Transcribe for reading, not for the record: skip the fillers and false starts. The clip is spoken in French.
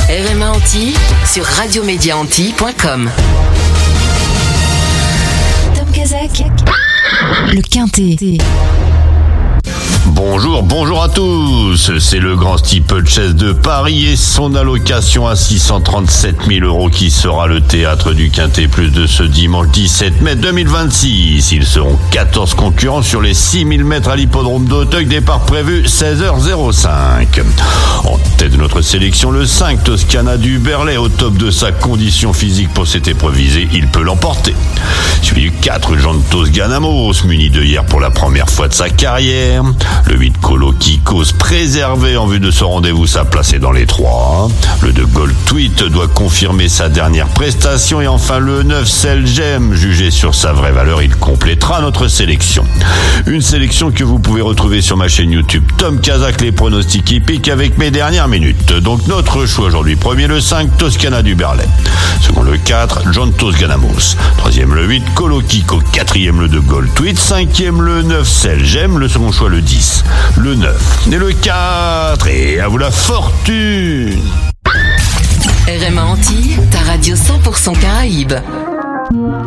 RMA Antilles sur radiomédiaantilles.com. Tom Kazak, le Quintet. Bonjour à tous, c'est le grand steeple chase de Paris et son allocation à 637 000 € qui sera le théâtre du Quintet Plus de ce dimanche 17 mai 2026. Ils seront 14 concurrents sur les 6000 mètres à l'hippodrome d'Auteuil, départ prévu 16h05. En tête de notre sélection, le 5 Toscana du Berlay, au top de sa condition physique pour cette épreuve visée, il peut l'emporter. Suivi du 4 Jantos Ganamos, muni de hier pour la première fois de sa carrière. Le 8 Colo Kikos, préservé en vue de ce rendez-vous, sa place est dans les 3. Le 2 Gold Tweet doit confirmer sa dernière prestation. Et enfin le 9 Selgem, jugé sur sa vraie valeur, il complétera notre sélection. Une sélection que vous pouvez retrouver sur ma chaîne YouTube Tom Kazak, les pronostics hippiques avec mes dernières minutes. Donc notre choix aujourd'hui: premier le 5 Toscana du Berlay, second le 4 Jantos Ganamos, troisième le 8 Colo Kiko, quatrième le 2 Gold Tweet, cinquième le 9 Selgem, le second choix le 10, le 9 et le 4. Et à vous la fortune. RMA Antilles, ta radio 100% Caraïbes.